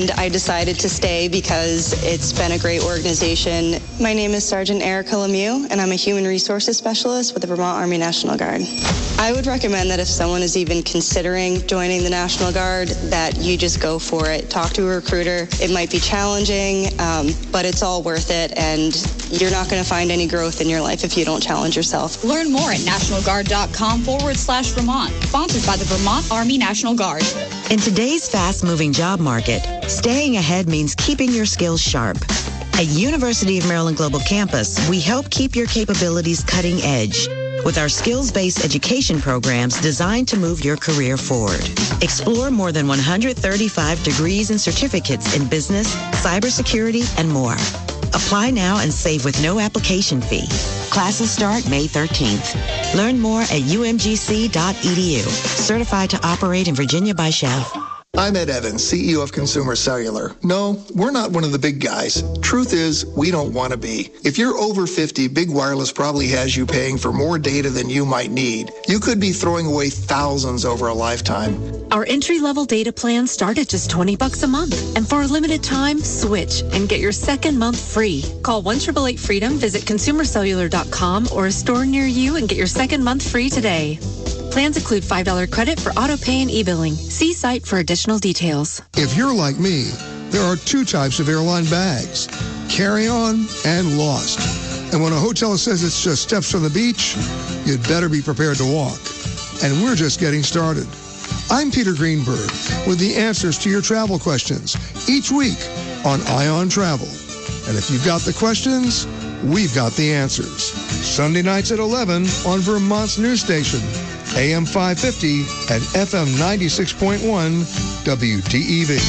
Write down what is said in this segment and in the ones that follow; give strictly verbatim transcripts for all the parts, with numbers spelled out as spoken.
And I decided to stay because it's been a great organization. My name is Sergeant Erica Lemieux, and I'm a human resources specialist with the Vermont Army National Guard. I would recommend that if someone is even considering joining the National Guard, that you just go for it. Talk to a recruiter. It might be challenging, um, but it's all worth it, and you're not going to find any growth in your life if you don't challenge yourself. Learn more at nationalguard.com forward slash Vermont. Sponsored by the Vermont Army National Guard. In today's fast-moving job market, staying ahead means keeping your skills sharp. At University of Maryland Global Campus, we help keep your capabilities cutting edge with our skills-based education programs designed to move your career forward. Explore more than one hundred thirty-five degrees and certificates in business, cybersecurity, and more. Apply now and save with no application fee. Classes start May thirteenth. Learn more at u m g c dot e d u. Certified to operate in Virginia by Chev. I'm Ed Evans, C E O of Consumer Cellular. No, we're not one of the big guys. Truth is, we don't want to be. If you're over fifty, Big Wireless probably has you paying for more data than you might need. You could be throwing away thousands over a lifetime. Our entry-level data plans start at just twenty bucks a month. And for a limited time, switch and get your second month free. Call one eight eight eight freedom, visit consumer cellular dot com or a store near you and get your second month free today. Plans include five dollars credit for auto pay and e-billing. See site for additional details. If you're like me, there are two types of airline bags, carry-on and lost. And when a hotel says it's just steps from the beach, you'd better be prepared to walk. And we're just getting started. I'm Peter Greenberg with the answers to your travel questions each week on Ion Travel. And if you've got the questions, we've got the answers. Sunday nights at eleven on Vermont's news station, A M five fifty and F M ninety-six point one W T E V.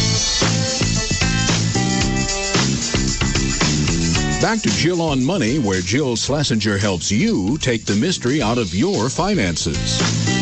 Back to Jill on Money, where Jill Schlesinger helps you take the mystery out of your finances.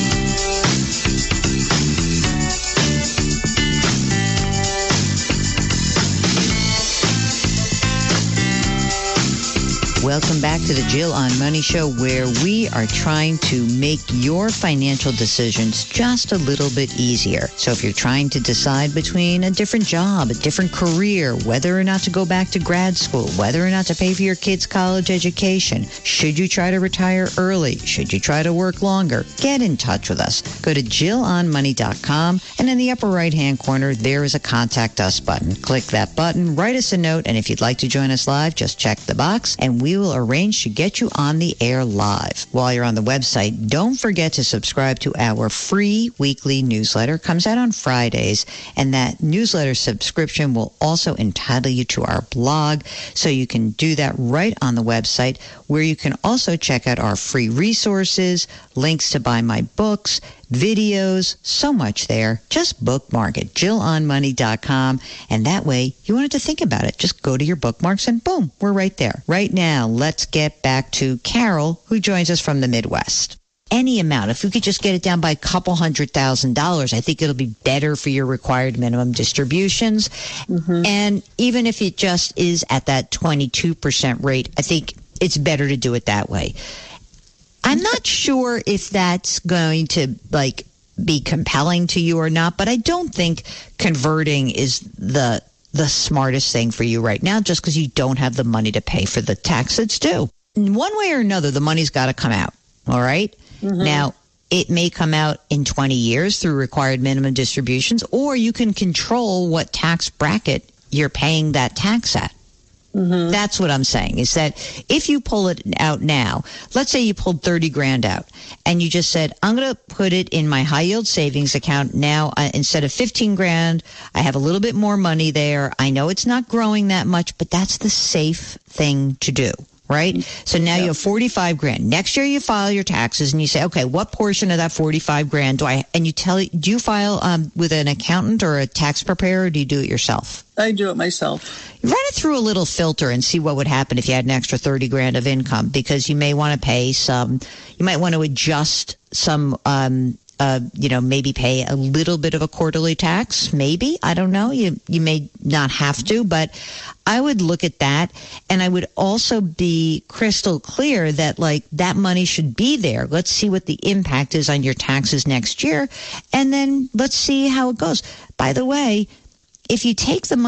Welcome back to the Jill on Money Show, where we are trying to make your financial decisions just a little bit easier. So if you're trying to decide between a different job, a different career, whether or not to go back to grad school, whether or not to pay for your kids' college education, should you try to retire early? Should you try to work longer? Get in touch with us. Go to jill on money dot com, and in the upper right-hand corner, there is a Contact Us button. Click that button, write us a note, and if you'd like to join us live, just check the box, and we will arrange to get you on the air live. While you're on the website, don't forget to subscribe to our free weekly newsletter. It comes out on Fridays, and that newsletter subscription will also entitle you to our blog, so you can do that right on the website, where you can also check out our free resources, links to buy my books, videos, so much there. Just bookmark it, jill on money dot com, and that way you wanted to think about it. Just go to your bookmarks and boom, we're right there. Right now, let's get back to Carol, who joins us from the Midwest. Any amount, if we could just get it down by a couple hundred thousand dollars, I think it'll be better for your required minimum distributions. Mm-hmm. And even if it just is at that twenty-two percent rate, I think it's better to do it that way. I'm not sure if that's going to like be compelling to you or not, but I don't think converting is the the smartest thing for you right now, just because you don't have the money to pay for the tax that's due. In one way or another, the money's got to come out. All right. Mm-hmm. Now, it may come out in twenty years through required minimum distributions, or you can control what tax bracket you're paying that tax at. Mm-hmm. That's what I'm saying, is that if you pull it out now, let's say you pulled thirty grand out and you just said, I'm going to put it in my high yield savings account now. Uh, instead of fifteen grand, I have a little bit more money there. I know it's not growing that much, but that's the safe thing to do. Right? So now yep. you have forty-five grand. Next year you file your taxes and you say, okay, what portion of that forty-five grand do I, and you tell, do you file um, with an accountant or a tax preparer, or do you do it yourself? I do it myself. Run it through a little filter and see what would happen if you had an extra thirty grand of income, because you may want to pay some, you might want to adjust some, um, Uh, you know, maybe pay a little bit of a quarterly tax. Maybe. I don't know. You you may not have to, but I would look at that. And I would also be crystal clear that, like, that money should be there. Let's see what the impact is on your taxes next year. And then let's see how it goes. By the way, if you take the money